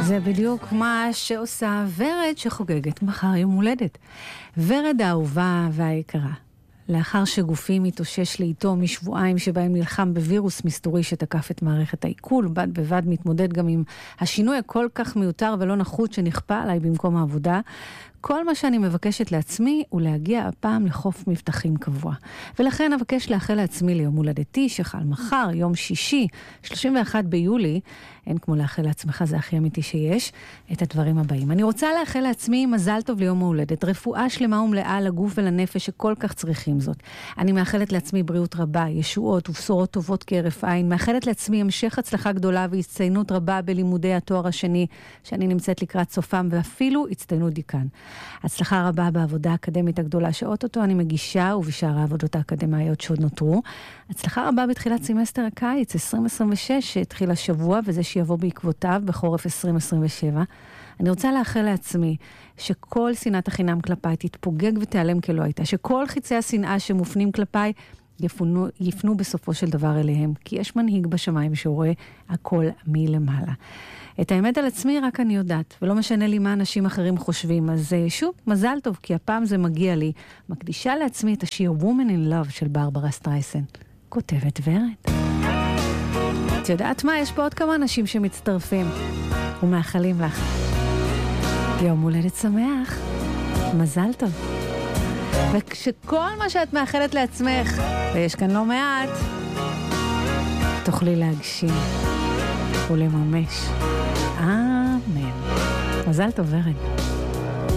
זה בדיוק מה שעושה ורד שחוגגת מחר יום הולדת. ורד האהובה והיקרה. לאחר שגופי מתאושש לאיתו משבועיים שבהם נלחם בווירוס מסתורי שתקף את מערכת העיכול, בד בבד מתמודד גם עם השינוי הכל כך מיותר ולא נחות שנכפה עליי במקום העבודה, כל מה שאני מבקשת לעצמי הוא להגיע הפעם לחוף מבטחים קבוע. ולכן אבקש לאחל לעצמי ליום הולדתי שחל מחר, יום שישי, 31 ביולי, אין כמו לאחל לעצמך, זה הכי אמיתי שיש, את הדברים הבאים. אני רוצה לאחל לעצמי מזל טוב ליום ההולדת, רפואה שלמה ומלאה לגוף ולנפש שכל כך צריכים זאת. אני מאחלת לעצמי בריאות רבה, ישועות ובשורות טובות כהרף עין, מאחלת לעצמי המשך הצלחה גדולה והצטיינות רבה בלימודי התואר השני, שאני נמצאת לקראת סופם, ואפילו הצטיינות דיקן. הצלחה רבה בעבודה האקדמית הגדולה שאוטוטו אני מגישה ובשאר העבודות האקדמיות שעוד נותרו. הצלחה רבה בתחילת סמסטר הקיץ 2026 שהתחיל השבוע וזה שיבוא בעקבותיו בחורף 2027. אני רוצה לאחל לעצמי שכל שנאת החינם כלפיי תתפוגג ותיעלם כלא הייתה, שכל חיצי השנאה שמופנים כלפיי יפנו בסופו של דבר אליהם, כי יש מנהיג בשמיים שרואה הכל מלמעלה. את האמת על עצמי רק אני יודעת, ולא משנה לי מה אנשים אחרים חושבים, אז שוב, מזל טוב, כי הפעם זה מגיע לי. מקדישה לעצמי את השיר Woman in Love של ברברה סטרייסן. כותבת ורד. את יודעת מה? יש פה עוד כמה אנשים שמצטרפים ומאחלים לך יום הולדת שמח, מזל טוב. וכשכל מה שאת מאחלת לעצמך, ויש כאן לא מעט, תוכלי להגשים ולממש. אמן. מזל טוב ורד.